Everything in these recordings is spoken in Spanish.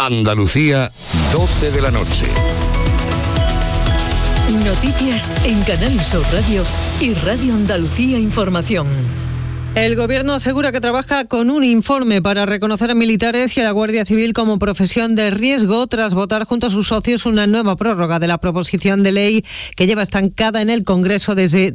Andalucía, 12 de la noche. Noticias en Canal Sur Radio y Radio Andalucía Información. El Gobierno asegura que trabaja con un informe para reconocer a militares y a la Guardia Civil como profesión de riesgo tras votar junto a sus socios una nueva prórroga de la proposición de ley que lleva estancada en el Congreso desde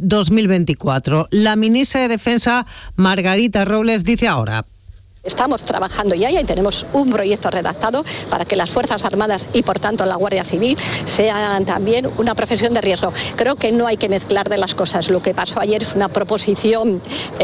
2024. La ministra de Defensa, Margarita Robles, dice ahora: estamos trabajando ya y tenemos un proyecto redactado para que las Fuerzas Armadas y por tanto la Guardia Civil sean también una profesión de riesgo. Creo que no hay que mezclar de las cosas. Lo que pasó ayer es una proposición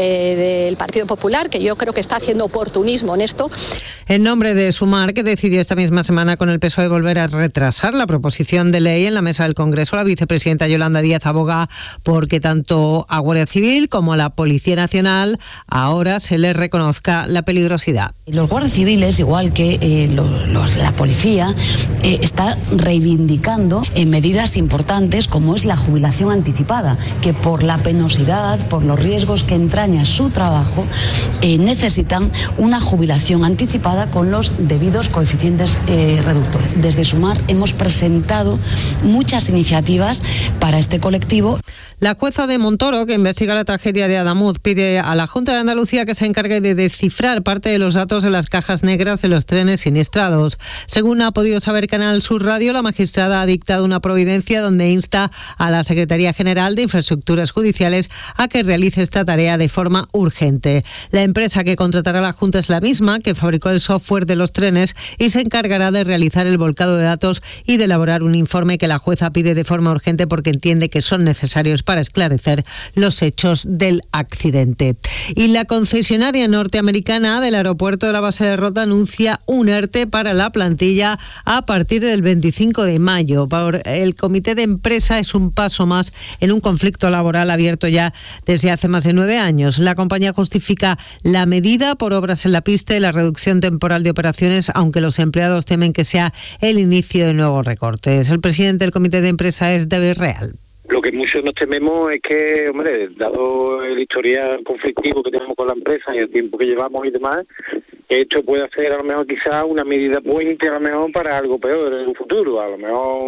del Partido Popular que yo creo que está haciendo oportunismo en esto. En nombre de Sumar, que decidió esta misma semana con el PSOE volver a retrasar la proposición de ley en la mesa del Congreso, la vicepresidenta Yolanda Díaz aboga porque tanto a Guardia Civil como a la Policía Nacional ahora se les reconozca la peligrosidad. Los guardias civiles, igual que la policía, está reivindicando medidas importantes como es la jubilación anticipada, que por la penosidad, por los riesgos que entraña su trabajo, necesitan una jubilación anticipada con los debidos coeficientes reductores. Desde Sumar hemos presentado muchas iniciativas para este colectivo. La jueza de Montoro, que investiga la tragedia de Adamuz, pide a la Junta de Andalucía que se encargue de descifrar parte de los datos de las cajas negras de los trenes siniestrados. Según ha podido saber Canal Sur Radio, la magistrada ha dictado una providencia donde insta a la Secretaría General de Infraestructuras Judiciales a que realice esta tarea de forma urgente. La empresa que contratará a la Junta es la misma que fabricó el software de los trenes y se encargará de realizar el volcado de datos y de elaborar un informe que la jueza pide de forma urgente porque entiende que son necesarios para esclarecer los hechos del accidente. Y la concesionaria norteamericana del aeropuerto de la base de Rota anuncia un ERTE para la plantilla a partir del 25 de mayo. Por el comité de empresa es un paso más en un conflicto laboral abierto ya desde hace más de 9 años. La compañía justifica la medida por obras en la pista y la reducción temporal de operaciones, aunque los empleados temen que sea el inicio de nuevos recortes. El presidente del comité de empresa es David Real. Lo que muchos nos tememos es que, hombre, dado el historial conflictivo que tenemos con la empresa y el tiempo que llevamos y demás, que esto puede ser a lo mejor quizá una medida puente a lo mejor para algo peor en el futuro, a lo mejor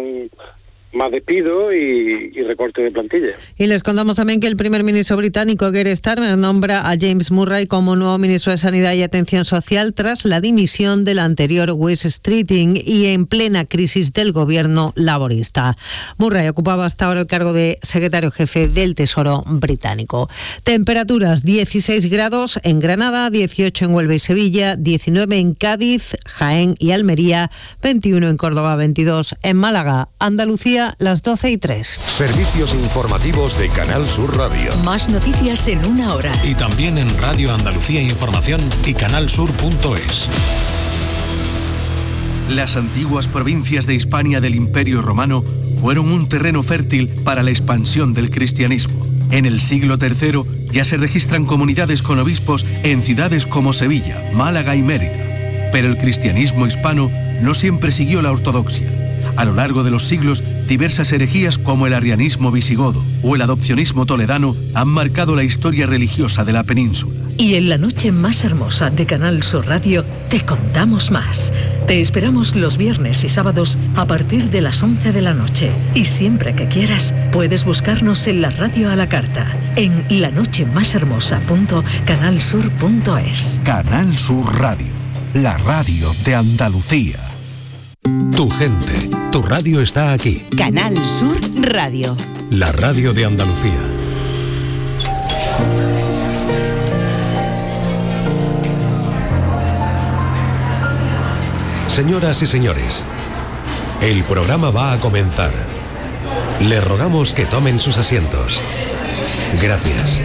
más despido y recorte de plantilla. Y les contamos también que el primer ministro británico, Keir Starmer, nombra a James Murray como nuevo ministro de Sanidad y Atención Social tras la dimisión del anterior Wes Streeting y en plena crisis del gobierno laborista. Murray ocupaba hasta ahora el cargo de secretario jefe del Tesoro británico. Temperaturas: 16 grados en Granada, 18 en Huelva y Sevilla, 19 en Cádiz, Jaén y Almería, 21 en Córdoba, 22 en Málaga. Andalucía, las 12:03. Servicios informativos de Canal Sur Radio. Más noticias en una hora. Y también en Radio Andalucía Información y canalsur.es. Las antiguas provincias de Hispania del Imperio Romano fueron un terreno fértil para la expansión del cristianismo. En el siglo III ya se registran comunidades con obispos en ciudades como Sevilla, Málaga y Mérida. Pero el cristianismo hispano no siempre siguió la ortodoxia. A lo largo de los siglos, diversas herejías como el arrianismo visigodo o el adopcionismo toledano han marcado la historia religiosa de la península. Y en la noche más hermosa de Canal Sur Radio te contamos más. Te esperamos los viernes y sábados a partir de las 11 de la noche. Y siempre que quieras, puedes buscarnos en la radio a la carta, en lanochemashermosa.canalsur.es. Canal Sur Radio, la radio de Andalucía. Tu gente, tu radio está aquí. Canal Sur Radio. La radio de Andalucía. Señoras y señores, el programa va a comenzar. Les rogamos que tomen sus asientos. Gracias.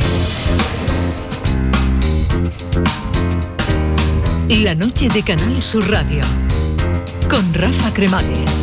La noche de Canal Sur Radio con Rafa Cremades.